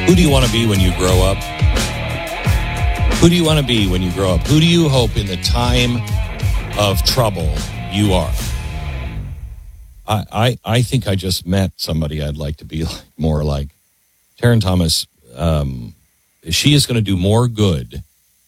Who do you want to be when you grow up? Who do you want to be when you grow up? Who do you hope in the time of trouble you are? I think I just met somebody I'd like to be more like. Taryn Thomas, she is going to do more good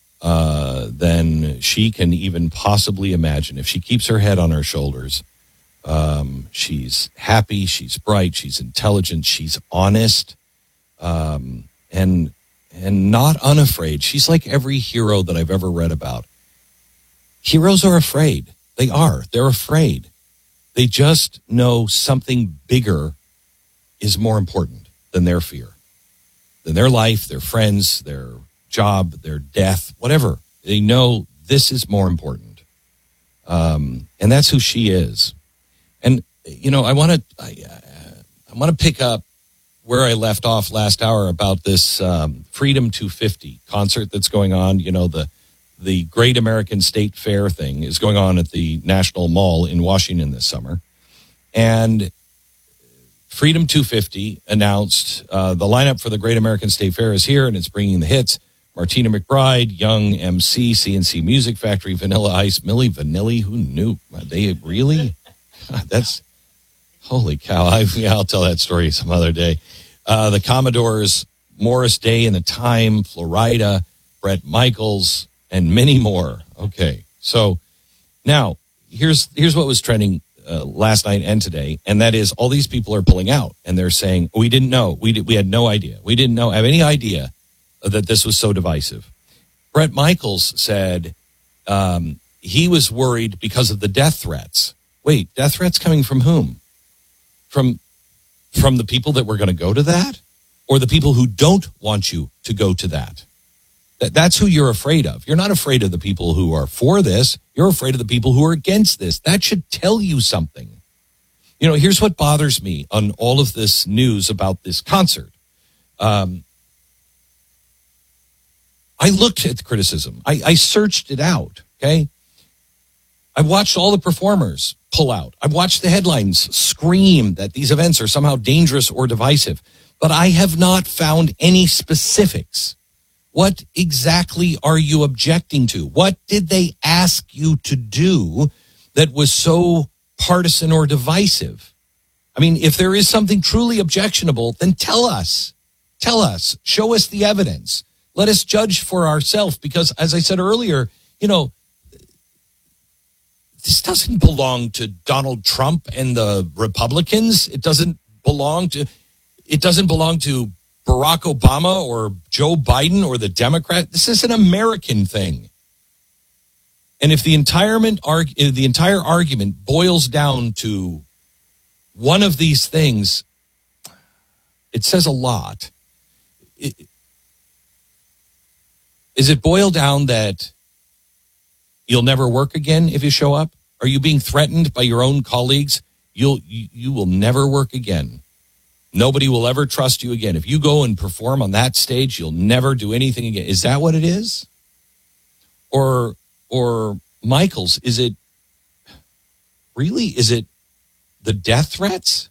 than she can even possibly imagine. If she keeps her head on her shoulders, she's happy, she's bright, she's intelligent, she's honest, and not unafraid. She's like every hero that I've ever read about. Heroes are afraid. They're afraid. They just know something bigger is more important than their fear, than their life, their friends, their job, their death, whatever. They know this is more important. And that's who she is. And, you know, I want to pick up where I left off last hour about this Freedom 250 concert that's going on. You know, the Great American State Fair thing is going on at the National Mall in Washington this summer. And Freedom 250 announced the lineup for the Great American State Fair is here, and it's bringing the hits. Martina McBride, Young MC, CNC Music Factory, Vanilla Ice, Milli Vanilli. Who knew? They really? That's, holy cow. I'll tell that story some other day. The Commodores, Morris Day and the Time, Florida, Bret Michaels, and many more. Okay, so now here's what was trending last night and today, and that is all these people are pulling out, and they're saying, we didn't know. We had no idea. We didn't have any idea that this was so divisive. Bret Michaels said he was worried because of the death threats. Wait, death threats coming from whom? From the people that were going to go to that? Or the people who don't want you to go to that? That's who you're afraid of. You're not afraid of the people who are for this. You're afraid of the people who are against this. That should tell you something. You know, here's what bothers me on all of this news about this concert. I looked at the criticism. I searched it out, okay? I watched all the performers pull out. I've watched the headlines scream that these events are somehow dangerous or divisive. But I have not found any specifics. What exactly are you objecting to? What did they ask you to do that was so partisan or divisive? I mean, if there is something truly objectionable, then tell us. Tell us. Show us the evidence. Let us judge for ourselves. Because as I said earlier, you know, this doesn't belong to Donald Trump and the Republicans. It doesn't belong to Barack Obama or Joe Biden or the Democrat. This is an American thing. And if the entire argument boils down to one of these things, it says a lot. Is it boiled down that you'll never work again if you show up? Are you being threatened by your own colleagues? You will never work again. Nobody will ever trust you again. If you go and perform on that stage, you'll never do anything again. Is that what it is? Or Michaels, is it the death threats?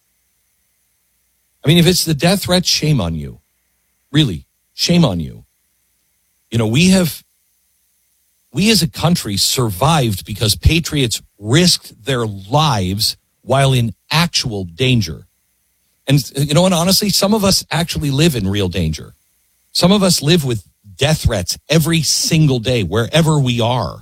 I mean, if it's the death threats, shame on you. Really, shame on you. You know, we as a country survived because patriots risked their lives while in actual danger. And you know what, honestly, some of us actually live in real danger. Some of us live with death threats every single day, wherever we are.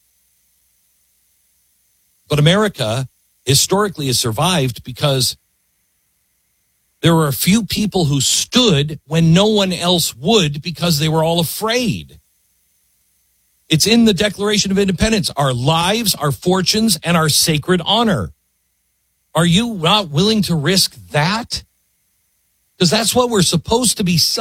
But America historically has survived because there were a few people who stood when no one else would because they were all afraid. It's in the Declaration of Independence, our lives, our fortunes, and our sacred honor. Are you not willing to risk that? Because that's what we're supposed to be